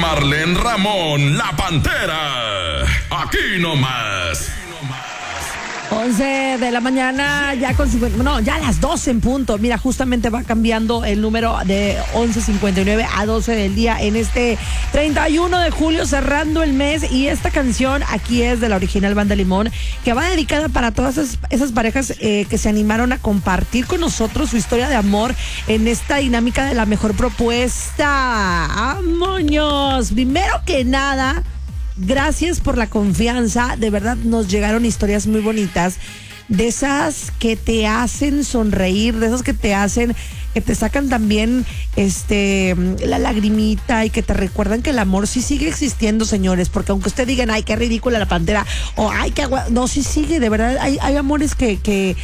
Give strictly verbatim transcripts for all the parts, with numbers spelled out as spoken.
Marlene Ramón, la Pantera. Aquí nomás. once de la mañana, ya con cincuenta, no, ya a las doce en punto. Mira, justamente va cambiando el número de once cincuenta y nueve a doce del día en este treinta y uno de julio, cerrando el mes. Y esta canción aquí es de la original Banda Limón, que va dedicada para todas esas, esas parejas eh, que se animaron a compartir con nosotros su historia de amor en esta dinámica de la mejor propuesta. ¡Vámonos! Primero que nada, gracias por la confianza. De verdad nos llegaron historias muy bonitas, de esas que te hacen sonreír, de esas que te hacen, que te sacan también este la lagrimita y que te recuerdan que el amor sí sigue existiendo, señores, porque aunque ustedes digan, ay, qué ridícula la Pantera, o ay, qué agua, no, sí sigue, de verdad, hay, hay amores que, que,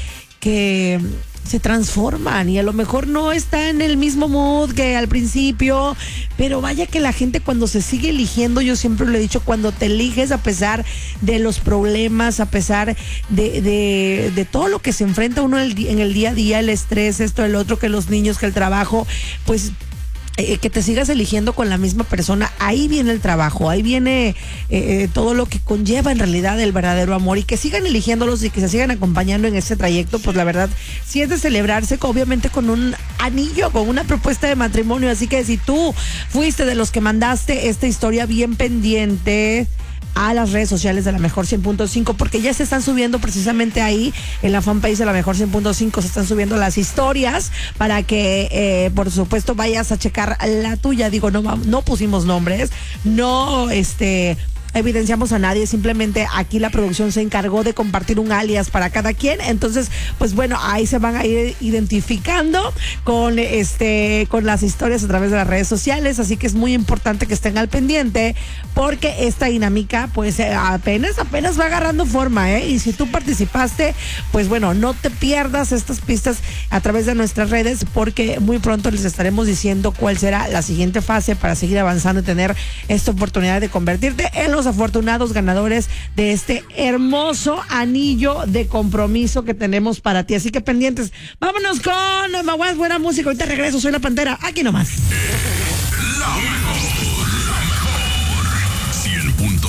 que se transforman y a lo mejor no está en el mismo mood que al principio, pero vaya que la gente cuando se sigue eligiendo, yo siempre lo he dicho, cuando te eliges a pesar de los problemas, a pesar de, de, de todo lo que se enfrenta uno en el, en el día a día, el estrés, esto, el otro, que los niños, que el trabajo, pues Eh, que te sigas eligiendo con la misma persona, ahí viene el trabajo, ahí viene eh, eh, todo lo que conlleva en realidad el verdadero amor, y que sigan eligiéndolos y que se sigan acompañando en ese trayecto, pues la verdad sí es de celebrarse, obviamente con un anillo, con una propuesta de matrimonio. Así que si tú fuiste de los que mandaste esta historia, bien pendiente a las redes sociales de la Mejor cien punto cinco, porque ya se están subiendo precisamente ahí en la fanpage de la Mejor cien punto cinco, se están subiendo las historias para que eh, por supuesto vayas a checar la tuya. Digo, no, no pusimos nombres, no este evidenciamos a nadie, simplemente aquí la producción se encargó de compartir un alias para cada quien. Entonces, pues bueno, ahí se van a ir identificando con este con las historias a través de las redes sociales, así que es muy importante que estén al pendiente, porque esta dinámica pues apenas apenas va agarrando forma, ¿eh? Y si tú participaste, pues bueno, no te pierdas estas pistas a través de nuestras redes, porque muy pronto les estaremos diciendo cuál será la siguiente fase para seguir avanzando y tener esta oportunidad de convertirte en los afortunados ganadores de este hermoso anillo de compromiso que tenemos para ti. Así que pendientes. Vámonos con más buena música. Ahorita regreso. Soy la Pantera. Aquí nomás. La